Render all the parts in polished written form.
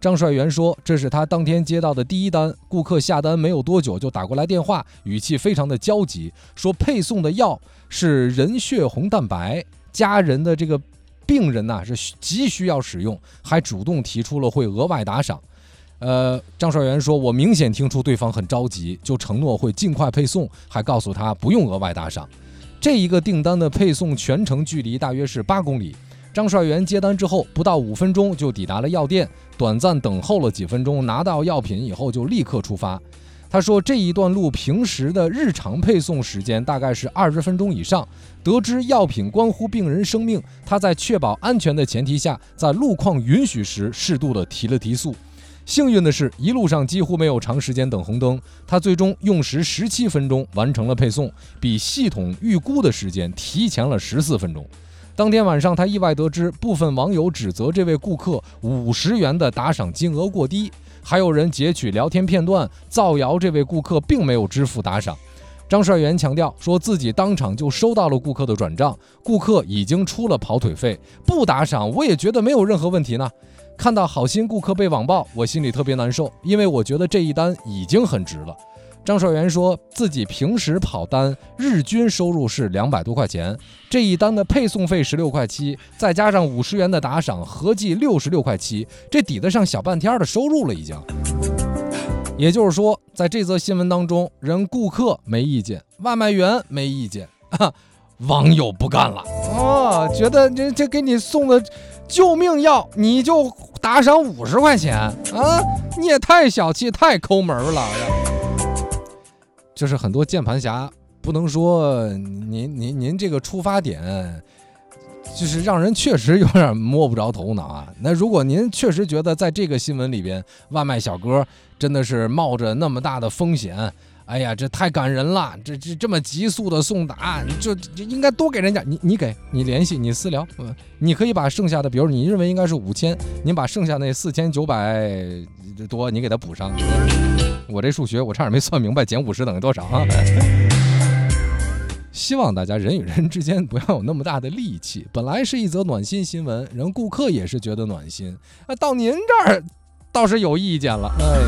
张帅元说，这是他当天接到的第一单，顾客下单没有多久就打过来电话，语气非常的焦急，说配送的药是人血红蛋白，家人的这个病人是急需要使用，还主动提出了会额外打赏。张帅元说，我明显听出对方很着急，就承诺会尽快配送，还告诉他不用额外打赏。这一个订单的配送全程距离大约是8公里。张帅元接单之后不到5分钟就抵达了药店，短暂等候了几分钟，拿到药品以后就立刻出发。他说这一段路平时的日常配送时间大概是20分钟以上，得知药品关乎病人生命，他在确保安全的前提下，在路况允许时适度的提了提速。幸运的是，一路上几乎没有长时间等红灯，他最终用时17分钟完成了配送，比系统预估的时间提前了14分钟。当天晚上，他意外得知部分网友指责这位顾客50元的打赏金额过低，还有人截取聊天片段造谣这位顾客并没有支付打赏。张帅元强调说自己当场就收到了顾客的转账，顾客已经出了跑腿费，不打赏我也觉得没有任何问题呢。看到好心顾客被网暴，我心里特别难受，因为我觉得这一单已经很值了。张帅元说自己平时跑单日均收入是200多块钱，这一单的配送费16块7，再加上50元的打赏，合计66块7，这抵得上小半天的收入了已经。也就是说，在这则新闻当中，人顾客没意见，外卖员没意见，网友不干了觉得这给你送的救命药你就打赏50块钱你也太小气太抠门了。就是很多键盘侠不能说您这个出发点就是让人确实有点摸不着头脑那如果您确实觉得在这个新闻里边外卖小哥真的是冒着那么大的风险，哎呀这太感人了，这么急速的送达，就应该多给人家，你联系你私聊，你可以把剩下的，比如你认为应该是5000，您把剩下那4900多你给他补上。我这数学我差点没算明白，减50等于多少希望大家人与人之间不要有那么大的戾气，本来是一则暖心新闻，人顾客也是觉得暖心到您这儿倒是有意见了。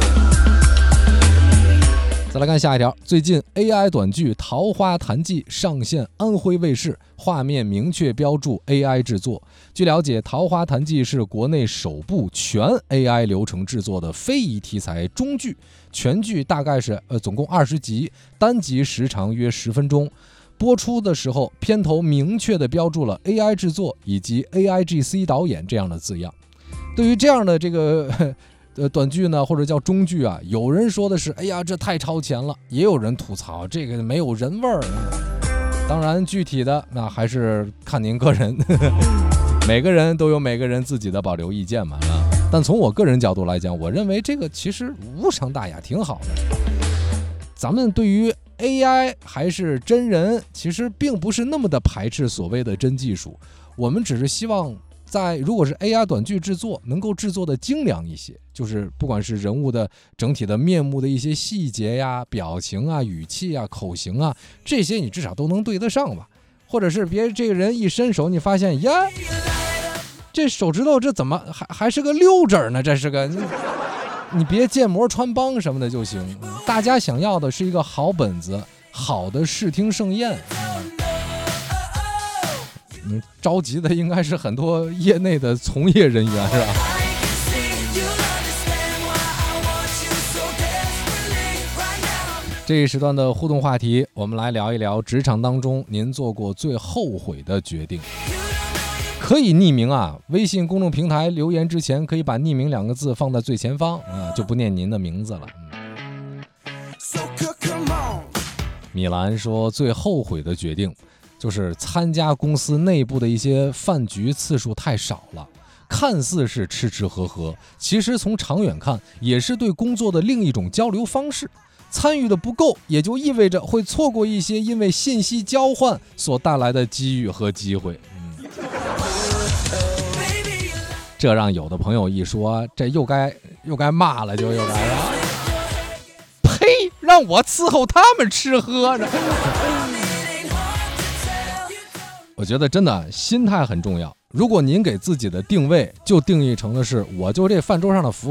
再来看下一条，最近 AI 短剧《桃花潭记》上线安徽卫视，画面明确标注 AI 制作。据了解，《桃花潭记》是国内首部全 AI 流程制作的非遗题材中剧，全剧大概是总共20集，单集时长约10分钟。播出的时候，片头明确地标注了 AI 制作以及 AIGC 导演这样的字样。对于这样的这个短剧呢，或者叫中剧有人说的是哎呀这太超前了，也有人吐槽这个没有人味儿。当然具体的那还是看您个人每个人都有每个人自己的保留意见嘛但从我个人角度来讲，我认为这个其实无伤大雅，挺好的。咱们对于 AI 还是真人其实并不是那么的排斥所谓的真技术，我们只是希望在如果是 AI 短剧制作能够制作的精良一些，就是不管是人物的整体的面目的一些细节呀、表情语气口型这些你至少都能对得上吧。或者是别这个人一伸手你发现呀这手指头这怎么还是个溜指呢，这是个你别建模穿帮什么的就行。大家想要的是一个好本子，好的视听盛宴。着急的应该是很多业内的从业人员，是吧？这一时段的互动话题，我们来聊一聊职场当中您做过最后悔的决定。可以匿名微信公众平台留言之前可以把匿名2个字放在最前方就不念您的名字了。米兰说最后悔的决定就是参加公司内部的一些饭局次数太少了，看似是吃吃喝喝，其实从长远看也是对工作的另一种交流方式。参与的不够，也就意味着会错过一些因为信息交换所带来的机遇和机会。这让有的朋友一说，这又该骂了，就又该了。呸！让我伺候他们吃喝着。我觉得真的心态很重要。如果您给自己的定位就定义成的是我就这饭桌上的服务